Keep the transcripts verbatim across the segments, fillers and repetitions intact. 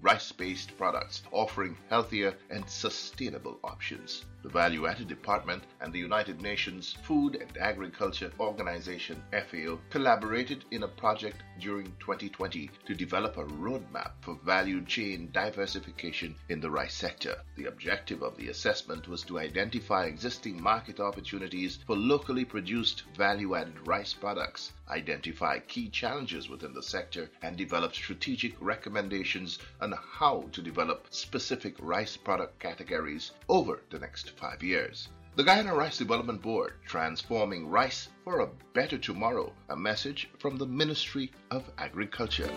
rice-based products, offering healthier and sustainable options. The Value-Added Department and the United Nations Food and Agriculture Organization, F A O, collaborated in a project during twenty twenty to develop a roadmap for value chain diversification in the rice sector. The objective of the assessment was to identify existing market opportunities for locally produced value-added rice products, identify key challenges within the sector, and develop strategic recommendations on how to develop specific rice product categories over the next five years. The Guyana Rice Development Board, transforming rice for a better tomorrow, a message from the Ministry of Agriculture.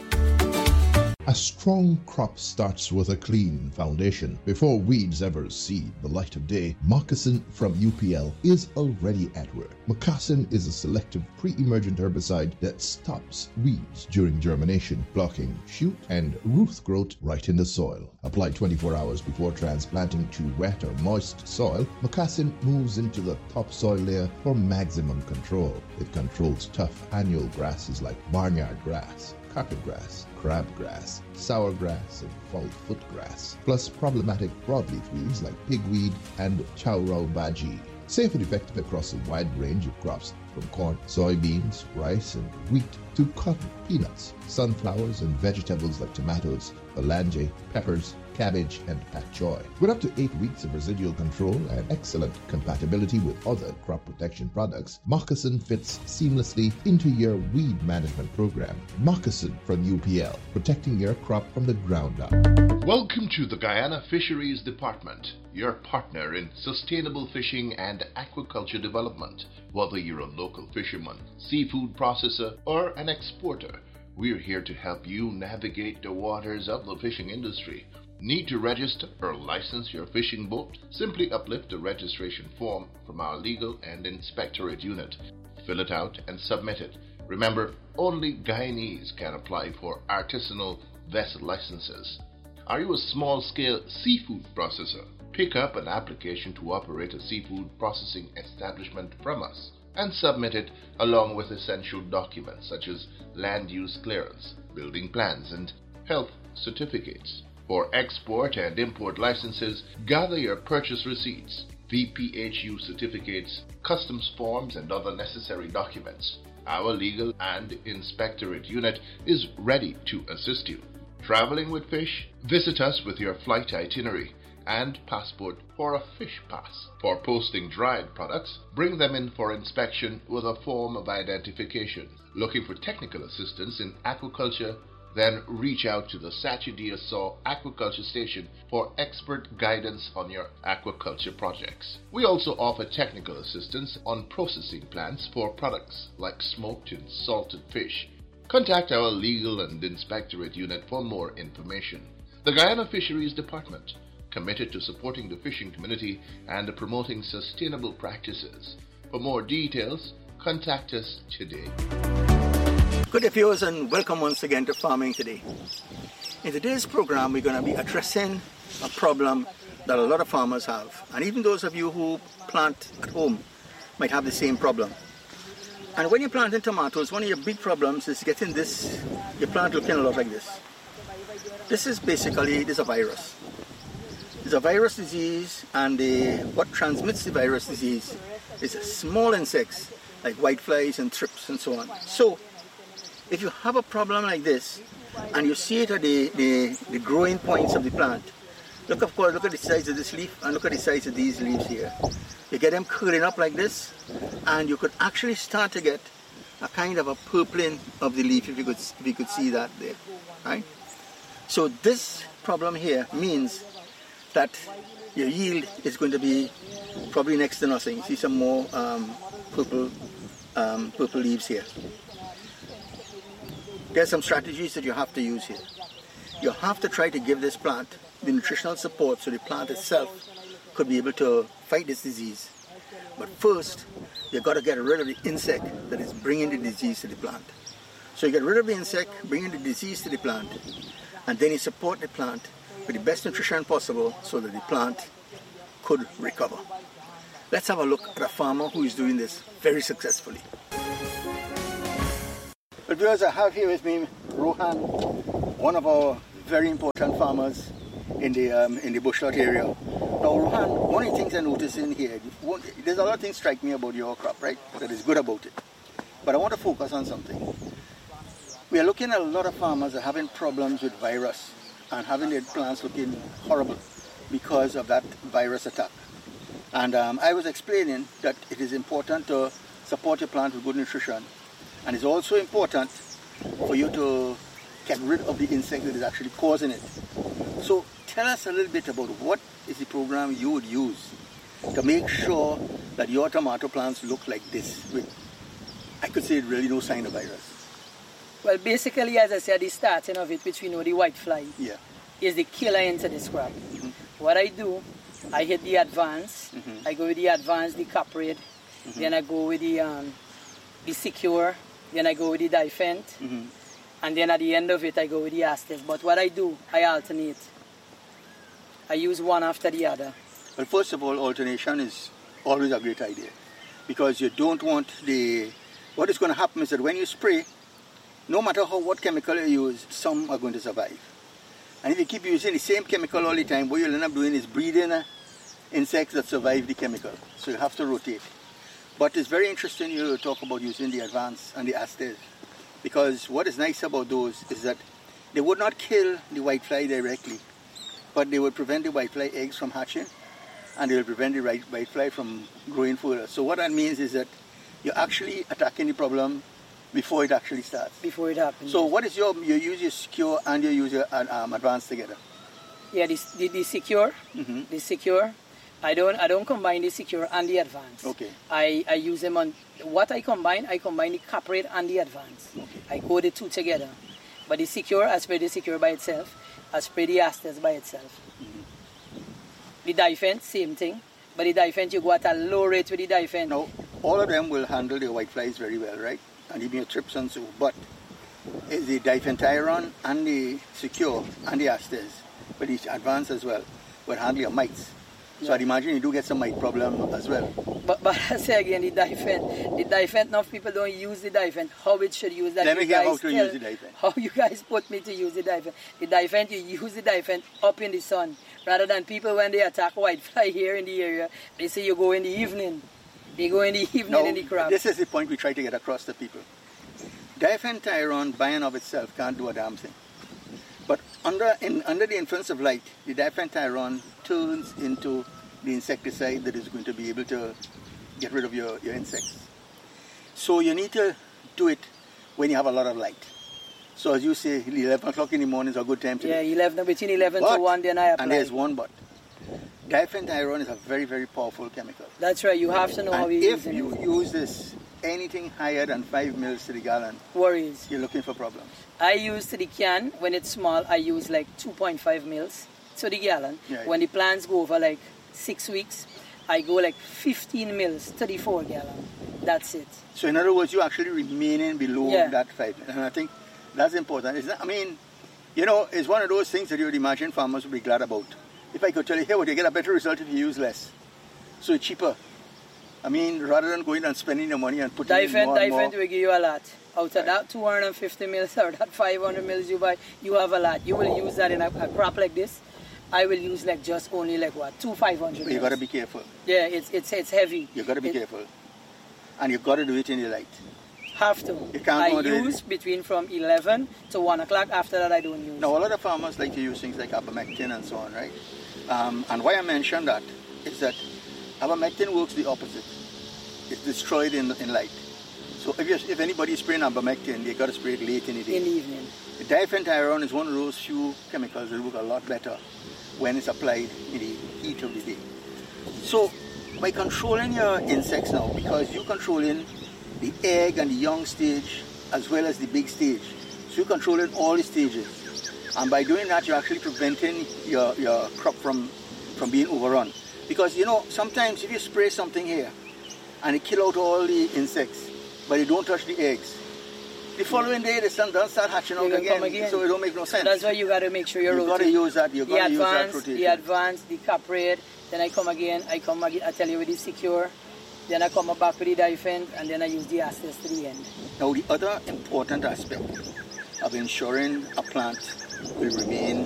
A strong crop starts with a clean foundation. Before weeds ever see the light of day, Moccasin from U P L is already at work. Moccasin is a selective pre-emergent herbicide that stops weeds during germination, blocking shoot and root growth right in the soil. Applied twenty-four hours before transplanting to wet or moist soil, Moccasin moves into the topsoil layer for maximum control. It controls tough annual grasses like barnyard grass, carpet grass, crabgrass, sourgrass, and fall-foot grass, plus problematic broadleaf weeds like pigweed and chowrau baji. Safe and effective across a wide range of crops from corn, soybeans, rice, and wheat to cotton, peanuts, sunflowers, and vegetables like tomatoes, olange, peppers, cabbage, and pak choy. With up to eight weeks of residual control and excellent compatibility with other crop protection products, Moccasin fits seamlessly into your weed management program. Moccasin from U P L, protecting your crop from the ground up. Welcome to the Guyana Fisheries Department, your partner in sustainable fishing and aquaculture development. Whether you're a local fisherman, seafood processor, or an exporter, we're here to help you navigate the waters of the fishing industry. Need to register or license your fishing boat? Simply uplift the registration form from our legal and inspectorate unit. Fill it out and submit it. Remember, only Guyanese can apply for artisanal vessel licenses. Are you a small-scale seafood processor? Pick up an application to operate a seafood processing establishment from us and submit it along with essential documents such as land use clearance, building plans, and health certificates. For export and import licenses, gather your purchase receipts, V P H U certificates, customs forms, and other necessary documents. Our legal and inspectorate unit is ready to assist you. Traveling with fish? Visit us with your flight itinerary and passport for a fish pass. For posting dried products, bring them in for inspection with a form of identification. Looking for technical assistance in aquaculture? Then reach out to the Sachi-Dia-Saw Aquaculture Station for expert guidance on your aquaculture projects. We also offer technical assistance on processing plants for products like smoked and salted fish. Contact our legal and inspectorate unit for more information. The Guyana Fisheries Department, committed to supporting the fishing community and promoting sustainable practices. For more details, contact us today. Good day, viewers, and welcome once again to Farming Today. In today's program, we're going to be addressing a problem that a lot of farmers have, and even those of you who plant at home might have the same problem. And when you're planting tomatoes, one of your big problems is getting this, your plant looking a lot like this. This is basically, this is a virus. It's a virus disease, and the, what transmits the virus disease is small insects like whiteflies and thrips and so on. So, if you have a problem like this, and you see it at the, the, the growing points of the plant, look, of course, look at the size of this leaf, and look at the size of these leaves here. You get them curling up like this, and you could actually start to get a kind of a purpling of the leaf, if you could, if you could see that there, right? So this problem here means that your yield is going to be probably next to nothing. You see some more um, purple, um, purple leaves here. There are some strategies that you have to use here. You have to try to give this plant the nutritional support so the plant itself could be able to fight this disease. But first, you've got to get rid of the insect that is bringing the disease to the plant. So you get rid of the insect, bringing the disease to the plant, and then you support the plant with the best nutrition possible so that the plant could recover. Let's have a look at a farmer who is doing this very successfully. Well, viewers, I have here with me Rohan, one of our very important farmers in the um, in the bushland area. Now, Rohan, one of the things I notice in here, one, there's a lot of things strike me about your crop, right? That is good about it. But I want to focus on something. We are looking at a lot of farmers that are having problems with virus and having their plants looking horrible because of that virus attack. And um, I was explaining that it is important to support your plant with good nutrition, and it's also important for you to get rid of the insect that is actually causing it. So tell us a little bit about what is the program you would use to make sure that your tomato plants look like this with, I could say, really no sign of virus. Well, basically, as I said, the starting of it, which we know the whitefly, yeah. is the killer into this crop. Mm-hmm. What I do, I hit the advance, mm-hmm. I go with the advance, the Caprade, mm-hmm. then I go with the um, the Secure, then I go with the Difent, mm-hmm. and then at the end of it, I go with the Astes. But what I do, I alternate. I use one after the other. Well, first of all, alternation is always a great idea, because you don't want the... What is going to happen is that when you spray, no matter how what chemical you use, some are going to survive. And if you keep using the same chemical all the time, what you'll end up doing is breeding uh, insects that survive the chemical. So you have to rotate. But it's very interesting you talk about using the Advance and the Astes, because what is nice about those is that they would not kill the whitefly directly, but they would prevent the whitefly eggs from hatching, and they will prevent the whitefly from growing further. So what that means is that you're actually attacking the problem before it actually starts. Before it happens. So what is your, you use your Secure and you use your um, Advance together? Yeah, the, the, the Secure, mm-hmm. the Secure, I don't I don't combine the Secure and the Advance. Okay. I, I use them on, what I combine, I combine the Caprade and the Advance. Okay. I go the two together. But the Secure, I spray the Secure by itself, I spray the Astes by itself. Mm-hmm. The Difent, same thing. But the Difent, you go at a low rate with the Difent. Now, all of them will handle the whiteflies very well, right? And even your trips and so. But the Difentiron and the Secure and the Astes, but the Advance as well, will handle your mites. So yeah. I'd imagine you do get some mite problem as well. But, but I say again, the Difent, the Difent, enough people don't use the Difent. How it should use that? Let me get how to use the Difent. How you guys put me to use the Difent. The Difent, you use the Difent up in the sun. Rather than people when they attack whitefly here in the area, they say you go in the evening. They go in the evening no, in the crop. This is the point we try to get across to people. Difentiron by and of itself can't do a damn thing. But under in, under the influence of light, the Difentiron turns into the insecticide that is going to be able to get rid of your, your insects. So you need to do it when you have a lot of light. So as you say, eleven o'clock in the morning is a good time to yeah, do it. eleven, between eleven but, to one, then I apply. And there's one but. Difentiron is a very, very powerful chemical. That's right, you have to know and how you use it. If you use this, anything higher than five mils to the gallon, worries. You're looking for problems. I use to the can, when it's small, I use like two point five mils to the gallon. Right. When the plants go over like six weeks, I go like fifteen mils to the four gallon. That's it. So in other words, you're actually remaining below yeah. that five. And I think that's important. It's not, I mean, you know, it's one of those things that you would imagine farmers would be glad about. If I could tell you, hey, well, you get a better result if you use less. So it's cheaper. I mean, rather than going and spending your money and putting Difent, in more and more. Difent will give you a lot. Out of right. that two hundred fifty mils or that five hundred mils you buy, you have a lot. You will use that in a, a crop like this. I will use like just only like what, two five hundred. But you got to be careful. Yeah, it's it's it's heavy. You got to be it, careful, and you got to do it in the light. Have to. You can't I use it. between from eleven to one o'clock. After that, I don't use. Now a lot of farmers like to use things like abamectin and so on, right? Um, and why I mention that is that abamectin works the opposite. It's destroyed in in light. So if, if anybody is spraying abamectin, they got to spray it late in the day. In the evening. The Difentiron is one of those few chemicals that work a lot better when it's applied in the heat of the day. So by controlling your insects now, because you're controlling the egg and the young stage as well as the big stage, so you're controlling all the stages. And by doing that, you're actually preventing your, your crop from, from being overrun. Because, you know, sometimes if you spray something here and it kill out all the insects, but you don't touch the eggs, the following day the sun doesn't start hatching out again, again, so it don't make no sense. That's why you got to make sure you're you got to use that. You got to use that rotation. The Advance, the Caprade, then I come again. I come again. I tell you with the Secure, then I come back with the Difent, and then I use the Astes to the end. Now the other important aspect of ensuring a plant will remain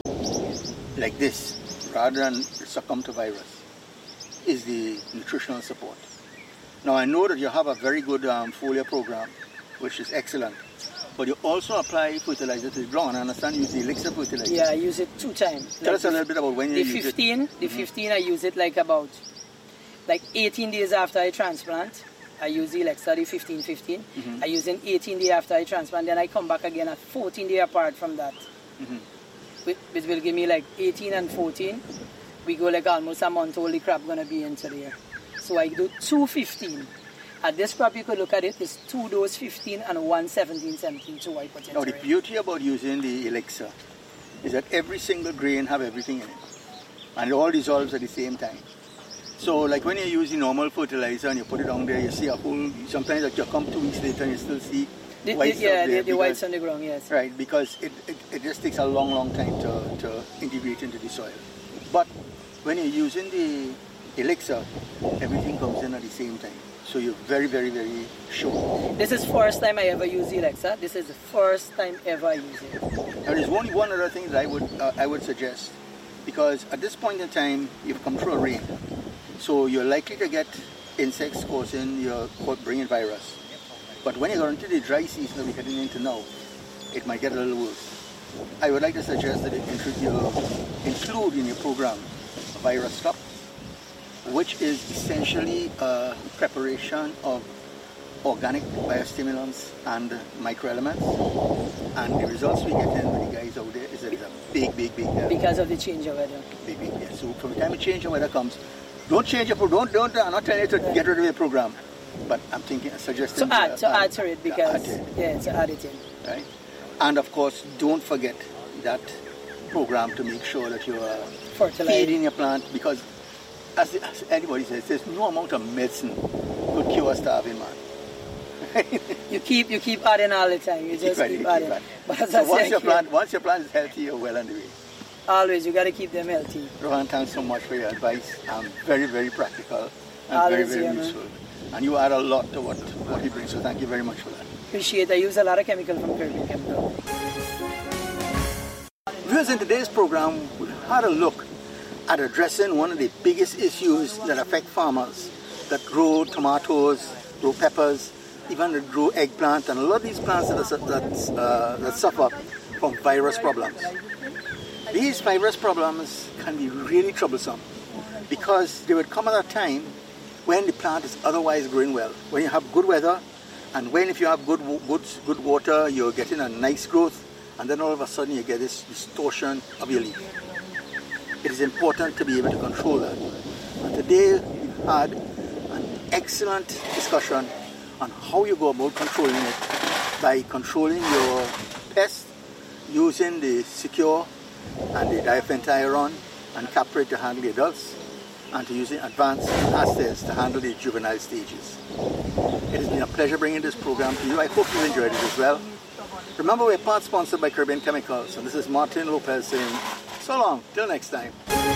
like this rather than succumb to virus is the nutritional support. Now I know that you have a very good um, foliar program, which is excellent, but you also apply fertilizer to the ground. I understand you use the elixir fertilizer. Yeah, I use it two times. Tell like us a little bit about when you the use fifteen, it. The Mm-hmm. fifteen, I use it like about like eighteen days after I transplant. I use the elixir, the fifteen fifteen. Mm-hmm. I use it eighteen days after I transplant. Then I come back again at fourteen days apart from that. Mm-hmm. Which, which will give me like eighteen and fourteen. We go like almost a month all the crop going to be into there. So I do two fifteen. At this crop, you could look at it, it's two dose fifteen and one seventeen seventeen, so I put it Now the beauty about using the elixir is that every single grain have everything in it. And it all dissolves at the same time. So like when you use the normal fertilizer and you put it down there, you see a whole, sometimes like you come two weeks later and you still see the, whites the, yeah, out there the, the whites on the ground, yes. Right, because it, it, it just takes a long, long time to, to integrate into the soil. But when you're using the elixir, everything comes in at the same time. So you're very, very, very sure. This is first time I ever use the elixir. This is the first time ever I use it. Now there's only one other thing that I would uh, I would suggest, because at this point in time you've come through a rain, so you're likely to get insects causing your bringing virus. But when you go into the dry season that we're heading into now, it might get a little worse. I would like to suggest that you include in your program a virus stop, which is essentially a preparation of organic biostimulants and microelements. And the results we get in with the guys out there is that it's a big, big, big help. Because of the change of weather. Big, big, yeah. So from the time the change of weather comes, don't change your program. Don't, don't, I'm not telling you to get rid of your program, but I'm thinking, suggesting... To add, uh, to uh, add to it, because... add to it. Yeah, to add it in. Right? And of course, don't forget that program to make sure that you are Fertilize. feeding your plant, because as, as anybody says, there's no amount of medicine could cure a starving man. you keep you keep adding all the time. You just keep keep, adding, adding. Keep But as so I once said, your plant, once your plant is healthy, you're well on the way. Always, you got to keep them healthy. Rohan, thanks so much for your advice. Um, very, very practical and Always, very, very yeah, useful. And you add a lot to what, what you bring, so thank you very much for that. Appreciate it. I use a lot of chemical from Caribbean Chemical. Viewers, in today's program, we had a look at addressing one of the biggest issues that affect farmers that grow tomatoes, grow peppers, even that grow eggplant, and a lot of these plants that, are, that, uh, that suffer from virus problems. These virus problems can be really troublesome because they would come at a time when the plant is otherwise growing well. When you have good weather, and when if you have good, good, good water, you're getting a nice growth, and then all of a sudden you get this distortion of your leaf. It is important to be able to control that. And today we had an excellent discussion on how you go about controlling it by controlling your pest using the Secure and the Diphenthyrone and Caprate to handle the adults, and to using advanced Astes to handle the juvenile stages. It has been a pleasure bringing this program to you. I hope you enjoyed it as well. Remember, we're part sponsored by Caribbean Chemicals, and this is Martin Lopez saying so long, till next time.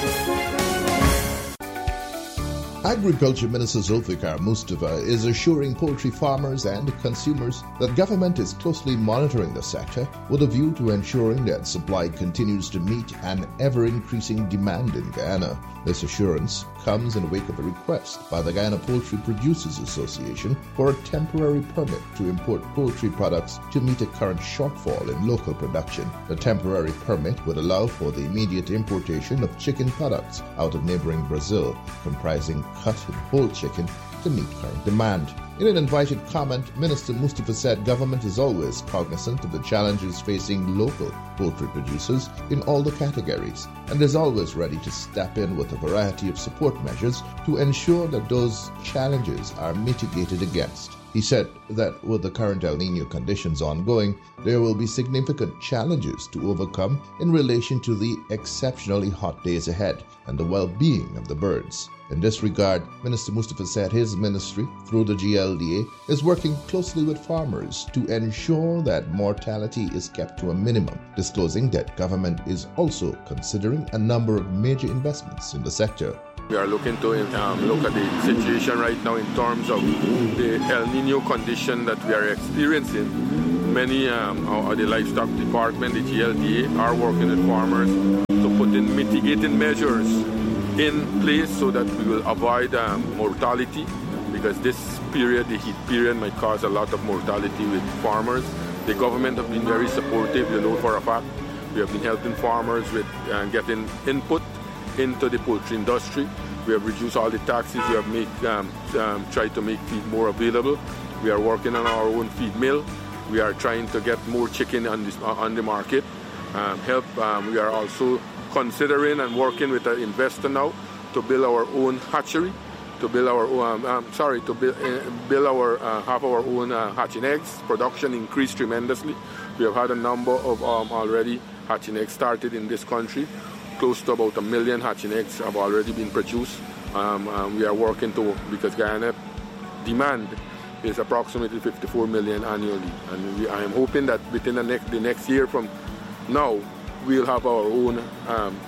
Agriculture Minister Zulfikar Mustafa is assuring poultry farmers and consumers that government is closely monitoring the sector with a view to ensuring that supply continues to meet an ever-increasing demand in Guyana. This assurance comes in the wake of a request by the Guyana Poultry Producers Association for a temporary permit to import poultry products to meet a current shortfall in local production. The temporary permit would allow for the immediate importation of chicken products out of neighboring Brazil, comprising cut and whole chicken to meet current demand. In an invited comment, Minister Mustafa said government is always cognizant of the challenges facing local poultry producers in all the categories and is always ready to step in with a variety of support measures to ensure that those challenges are mitigated against. He said that with the current El Niño conditions ongoing, there will be significant challenges to overcome in relation to the exceptionally hot days ahead and the well-being of the birds. In this regard, Minister Mustafa said his ministry, through the G L D A, is working closely with farmers to ensure that mortality is kept to a minimum, disclosing that government is also considering a number of major investments in the sector. We are looking to um, look at the situation right now in terms of the El Niño condition that we are experiencing. many, um, our, the livestock department, the G L D A, are working with farmers to put in mitigating measures in place so that we will avoid um, mortality, because this period, the heat period, might cause a lot of mortality with farmers. The government have been very supportive, you know, for a fact. We have been helping farmers with uh, getting input into the poultry industry. We have reduced all the taxes. We have make, um, um, tried to make feed more available. We are working on our own feed mill. We are trying to get more chicken on, this, uh, on the market. Um, help. Um, we are also considering and working with an investor now to build our own hatchery, to build our own, um, sorry, to build, uh, build our, uh, have our own uh, hatching eggs. Production increased tremendously. We have had a number of um, already hatching eggs started in this country. Close to about a million hatching eggs have already been produced. Um, um, we are working to, because Guyana demand is approximately fifty-four million annually. And we, I am hoping that within the next, the next year from now, we'll have our own um,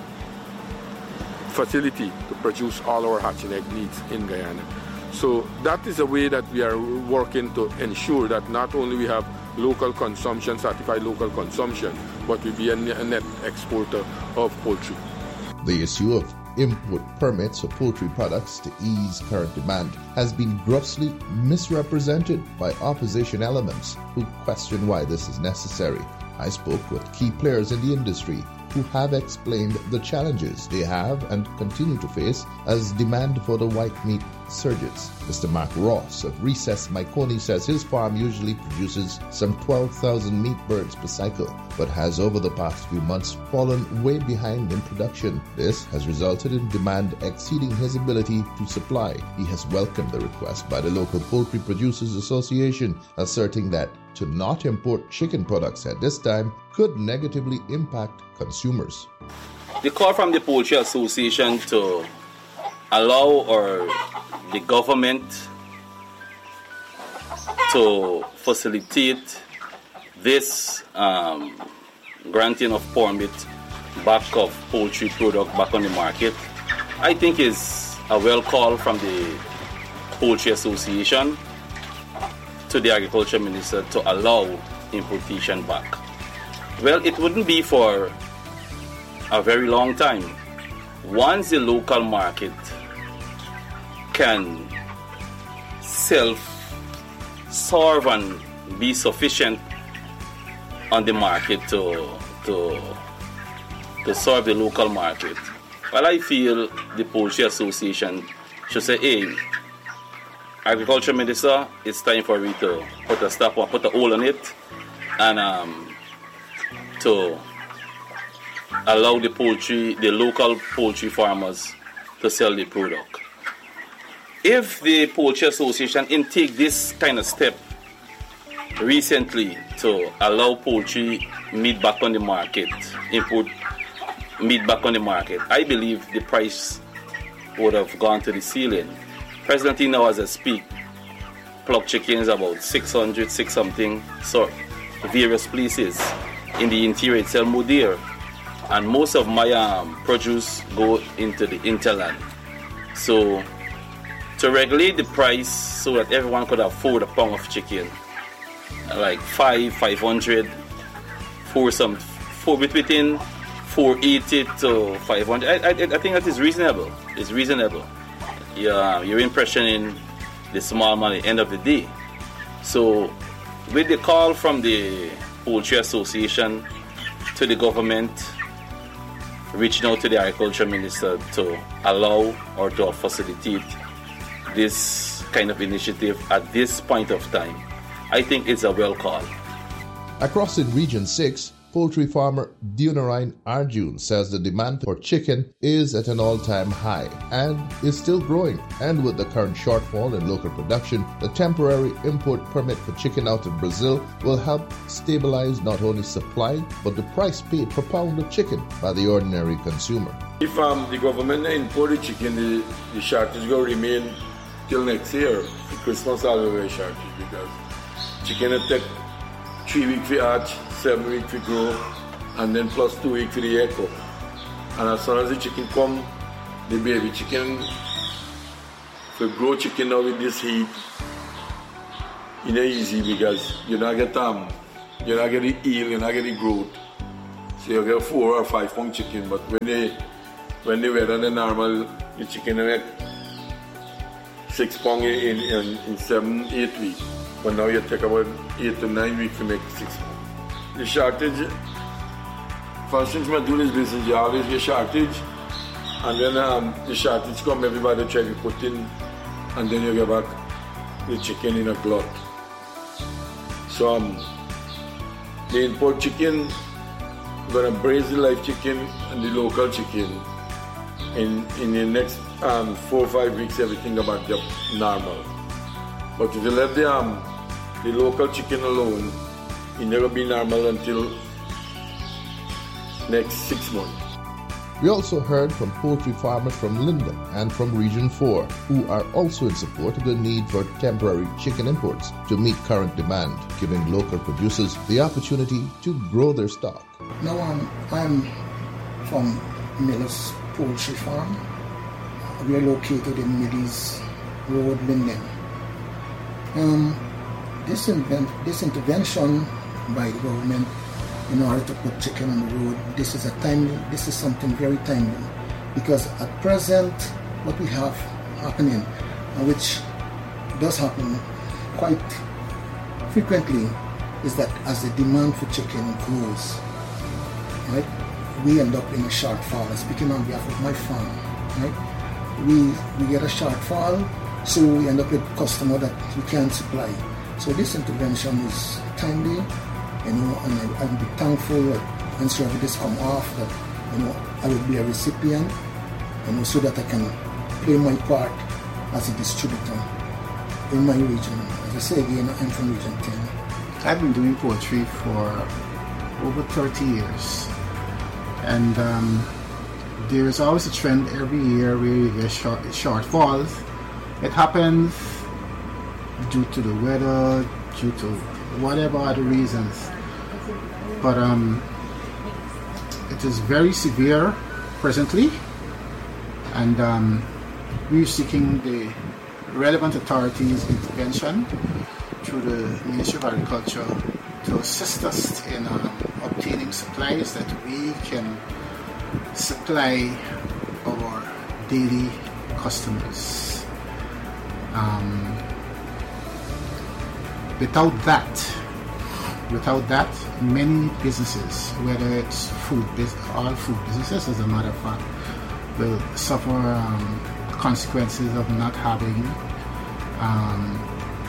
facility to produce all our hatching egg needs in Guyana. So that is a way that we are working to ensure that not only we have local consumption, certified local consumption, but we be a net exporter of poultry. The issue of import permits for poultry products to ease current demand has been grossly misrepresented by opposition elements who question why this is necessary. I spoke with key players in the industry who have explained the challenges they have and continue to face as demand for the white meat surges. Mister Mark Ross of Recess Myconi says his farm usually produces some twelve thousand meat birds per cycle, but has over the past few months fallen way behind in production. This has resulted in demand exceeding his ability to supply. He has welcomed the request by the local Poultry Producers Association, asserting that to not import chicken products at this time could negatively impact consumers. The call from the Poultry Association to allow or the government to facilitate this um, granting of permit back of poultry product back on the market, I think is a well call from the Poultry Association to the Agriculture Minister to allow importation back. Well, it wouldn't be for a very long time. Once the local market can self-serve and be sufficient on the market to, to, to serve the local market, well, I feel the Poultry Association should say, hey, Agriculture Minister, it's time for me to put a stop or put a hole on it and um, to allow the poultry, the local poultry farmers to sell the product. If the Poultry Association intake this kind of step recently to allow poultry meat back on the market, import meat back on the market, I believe the price would have gone to the ceiling. Presently now as I speak, plucked chicken is about six hundred, six something, so various places. In the interior it's more dear. And most of my um, produce go into the interland. So to regulate the price so that everyone could afford a pound of chicken, like five, five hundred, for some, for between four eighty to five hundred. I, I, I think that is reasonable. It's reasonable. Yeah, you're impressioning the small man at the end of the day. So with the call from the Poultry Association to the government, reaching out to the Agriculture Minister to allow or to facilitate this kind of initiative at this point of time, I think it's a well call. Across in Region six, poultry farmer Dionarine Arjun says the demand for chicken is at an all-time high and is still growing. And with the current shortfall in local production, the temporary import permit for chicken out of Brazil will help stabilize not only supply, but the price paid per pound of chicken by the ordinary consumer. If um, the government import the chicken, the, the shortage will remain till next year. The Christmas will be very shortage because chicken will take three weeks for hatch, seven weeks for grow, and then plus two weeks for the echo. And as soon as the chicken come, the baby chicken, for grow chicken now with this heat, it's not easy because you don't get um, you're not getting yield, you're not getting growth. So you get four or five pound chicken, but when they when they were on the normal, the chicken get six pound in, in, in seven, eight weeks. But now you take about eight to nine weeks to make six pound. The shortage, first since I do this business, you always get shortage. And then um, the shortage come, everybody try to put in, and then you get back the chicken in a glut. So um, the import chicken, we're gonna braise the live chicken and the local chicken. In in the next um, four or five weeks, everything about the normal. But if you let the um, the local chicken alone, it never be normal until next six months. We also heard from poultry farmers from Linden and from Region four, who are also in support of the need for temporary chicken imports to meet current demand, giving local producers the opportunity to grow their stock. Now um, I'm from Miller's Poultry Farm. We are located in Middies Road, Linden. Um, this, invent, this intervention by the government in order to put chicken on the road, this is a timely, this is something very timely, because at present what we have happening, and which does happen quite frequently, is that as the demand for chicken grows, right, we end up in a shortfall. Speaking on behalf of my farm, right, we we get a shortfall, so we end up with a customer that we can't supply. So this intervention is timely. You know, and I, I'll be thankful that once this come off, that, you know, I will be a recipient, you know, so that I can play my part as a distributor in my region. As I say again, I'm from Region ten. I've been doing poultry for over thirty years, and um, there's always a trend every year where you get short, shortfalls. It happens due to the weather, due to whatever other reasons, but um, it is very severe presently, and um, we're seeking the relevant authorities' intervention through the Ministry of Agriculture to assist us in um, obtaining supplies that we can supply our daily customers. Um, Without that, without that, many businesses, whether it's food, all food businesses, as a matter of fact, will suffer um, consequences of not having um,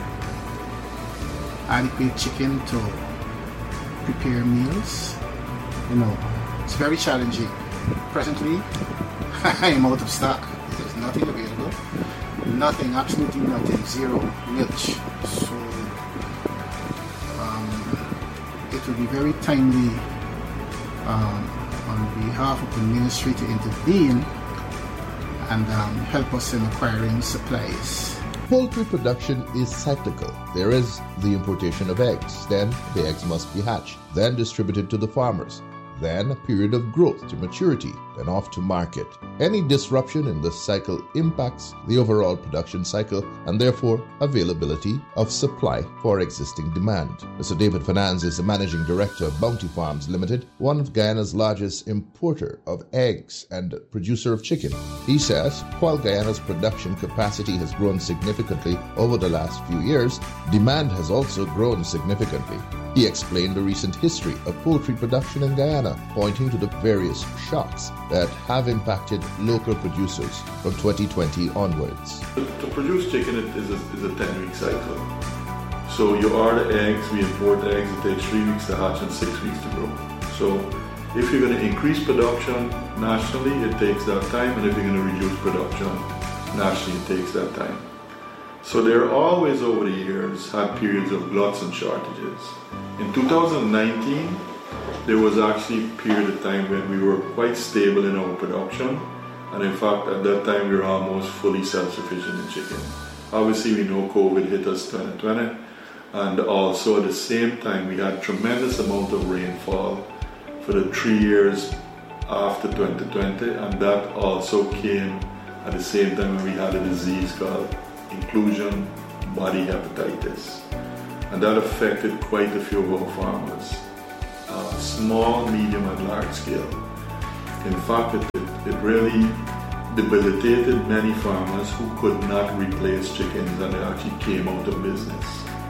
adequate chicken to prepare meals. You know, it's very challenging. Presently, I am out of stock. There's nothing available. Nothing, absolutely nothing, zero milch. So it will be very timely um, on behalf of the ministry to intervene and um, help us in acquiring supplies. Poultry production is cyclical. There is the importation of eggs, then the eggs must be hatched, then distributed to the farmers, then a period of growth to maturity, then off to market. Any disruption in this cycle impacts the overall production cycle and therefore availability of supply for existing demand. Mister David Fernandes is the Managing Director of Bounty Farms Limited, one of Guyana's largest importer of eggs and producer of chicken. He says, while Guyana's production capacity has grown significantly over the last few years, demand has also grown significantly. He explained the recent history of poultry production in Guyana, pointing to the various shocks that have impacted local producers from twenty twenty onwards. To produce chicken is a, is a ten-week cycle. So you order eggs, we import eggs, it takes three weeks to hatch and six weeks to grow. So if you're going to increase production nationally, it takes that time, and if you're going to reduce production nationally, it takes that time. So there are always over the years had periods of gluts and shortages. In two thousand nineteen, there was actually a period of time when we were quite stable in our production, and in fact at that time we were almost fully self-sufficient in chicken. Obviously we know COVID hit us twenty twenty, and also at the same time we had tremendous amount of rainfall for the three years after twenty twenty, and that also came at the same time when we had a disease called inclusion body hepatitis. and that affected quite a few of our farmers, uh, small, medium, and large scale. In fact, it, it, it really debilitated many farmers who could not replace chickens, and they actually came out of business.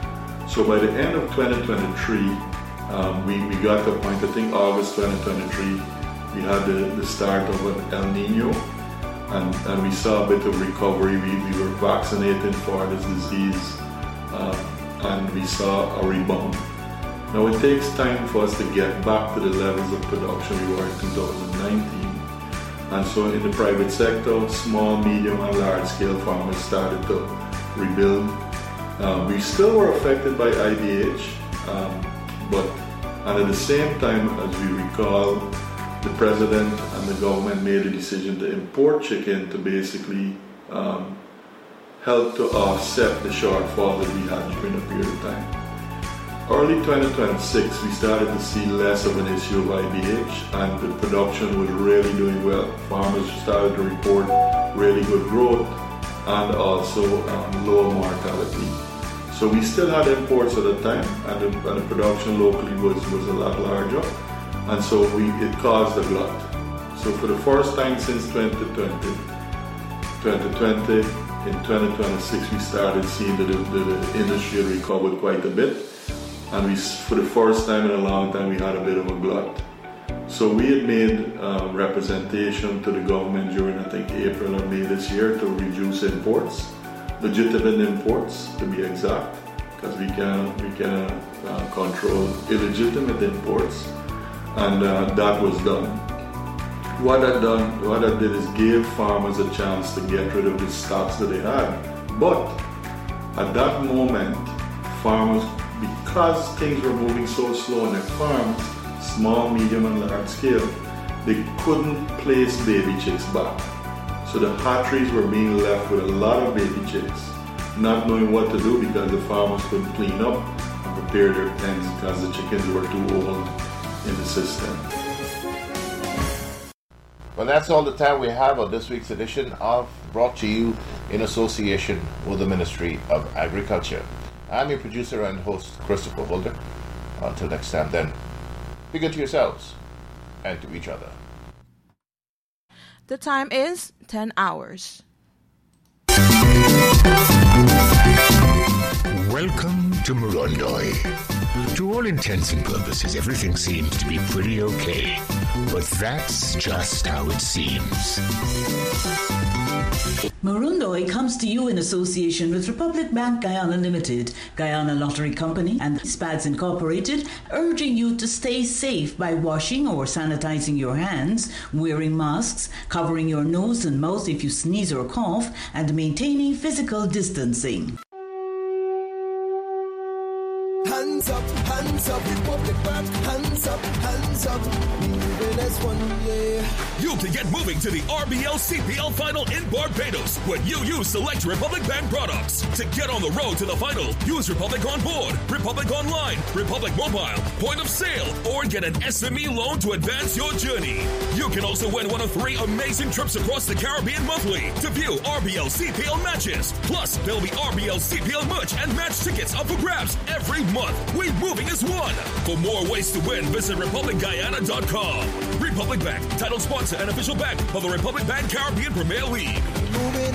So by the end of twenty twenty-three, um, we, we got to a point, I think August twenty twenty-three, we had the, the start of an El Nino, and, and we saw a bit of recovery. We, we were vaccinated for this disease, uh, and we saw a rebound. Now it takes time for us to get back to the levels of production we were in two thousand nineteen. And so in the private sector, small, medium, and large scale farmers started to rebuild. Uh, we still were affected by I D H, um, but and at the same time, as we recall, the president and the government made a decision to import chicken to basically um, help to offset the shortfall that we had during a period of time. Early twenty twenty-six, we started to see less of an issue of I D H, and the production was really doing well. Farmers started to report really good growth and also um, lower mortality. So we still had imports at the time, and the, and the production locally was, was a lot larger, and so we, it caused a glut. So for the first time since twenty twenty, twenty twenty, in twenty twenty-six, we started seeing that the, the, the industry had recovered quite a bit. And we, for the first time in a long time, we had a bit of a glut. So we had made uh, representation to the government during, I think, April or May this year to reduce imports, legitimate imports to be exact, because we can we can uh, control illegitimate imports, and uh, that was done. What that done, what that did is gave farmers a chance to get rid of the stocks that they had. But at that moment, farmers, because things were moving so slow on their farms, small, medium, and large scale, they couldn't place baby chicks back. So the hatcheries were being left with a lot of baby chicks, not knowing what to do because the farmers couldn't clean up and prepare their pens because the chickens were too old in the system. Well, that's all the time we have on this week's edition of Brought to You in association with the Ministry of Agriculture. I'm your producer and host, Christopher Wilder. Until next time then, be good to yourselves and to each other. The time is ten hours. Welcome to Morondoi. To all intents and purposes, everything seems to be pretty okay. But that's just how it seems. Morondoi comes to you in association with Republic Bank Guyana Limited, Guyana Lottery Company, and SPADS Incorporated, urging you to stay safe by washing or sanitizing your hands, wearing masks, covering your nose and mouth if you sneeze or cough, and maintaining physical distancing. Hands up, hands up, Republic Bank, hands up, hands up, we moving as one, yeah. You can get moving to the R B L C P L Final in Barbados when you use select Republic Bank products. To get on the road to the final, use Republic On Board, Republic Online, Republic Mobile, Point of Sale, or get an S M E loan to advance your journey. You can also win one of three amazing trips across the Caribbean monthly to view R B L C P L matches. Plus, there'll be R B L C P L merch and match tickets up for grabs every month. We moving as one. For more ways to win, visit Republic Guyana dot com. Republic Bank, title sponsor and official bank of the Republic Bank Caribbean Premier League.